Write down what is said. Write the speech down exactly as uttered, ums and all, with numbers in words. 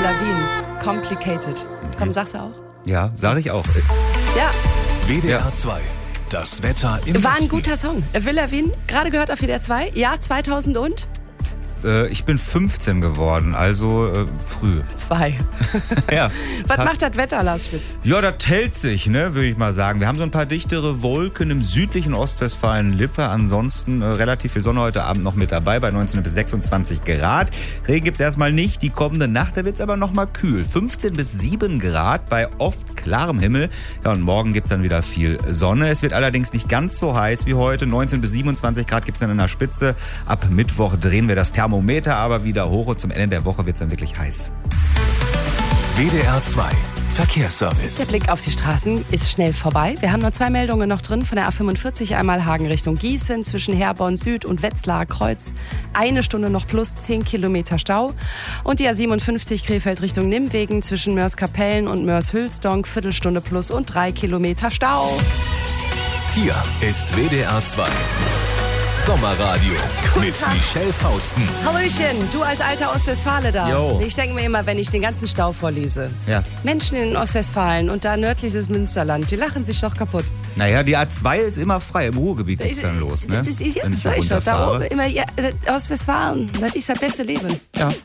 Avril Lavigne, Complicated. Komm, sag's auch. Ja, sag ich auch. Ja. W D R zwei. Das Wetter im War ein Westen. guter Song. Avril Lavigne, gerade gehört auf W D R zwei. Ja, zweitausend und? Äh, ich bin fünfzehn geworden, also äh, früh. Zwei. Ja. Was passt. macht das Wetter, Lars Spitz? Ja, das hält sich, ne, würde ich mal sagen. Wir haben so ein paar dichtere Wolken im südlichen Ostwestfalen-Lippe. Ansonsten äh, relativ viel Sonne heute Abend noch mit dabei bei neunzehn bis sechsundzwanzig Grad. Regen gibt's erstmal nicht. Die kommende Nacht, da wird's aber noch mal kühl. fünfzehn bis sieben Grad bei oft klarem Himmel. Ja, und morgen gibt's dann wieder viel Sonne. Es wird allerdings nicht ganz so heiß wie heute. neunzehn bis siebenundzwanzig Grad gibt's dann in der Spitze. Ab Mittwoch drehen wir das Thermometer aber wieder hoch und zum Ende der Woche wird's dann wirklich heiß. W D R zwei. Verkehrsservice. Der Blick auf die Straßen ist schnell vorbei. Wir haben nur zwei Meldungen noch drin. Von der A fünfundvierzig einmal Hagen Richtung Gießen zwischen Herborn Süd und Wetzlar Kreuz. Eine Stunde noch plus zehn Kilometer Stau. Und die A siebenundfünfzig Krefeld Richtung Nimwegen zwischen Mörs-Kapellen und Mörs-Hülsdonk. Viertelstunde plus und drei Kilometer Stau. Hier ist W D R zwei. Sommerradio mit Tag. Michelle Fausten. Hallöchen, du als alter Ostwestfale da. Jo. Ich denke mir immer, wenn ich den ganzen Stau vorlese. Ja. Menschen in Ostwestfalen und da nördliches Münsterland, die lachen sich doch kaputt. Naja, die A zwei ist immer frei. Im Ruhrgebiet geht's dann los, ne? Das ist, ja, Wenn ich sag ich doch, da runterfahre. oben immer, ja, Ostwestfalen, das ist das beste Leben. Ja.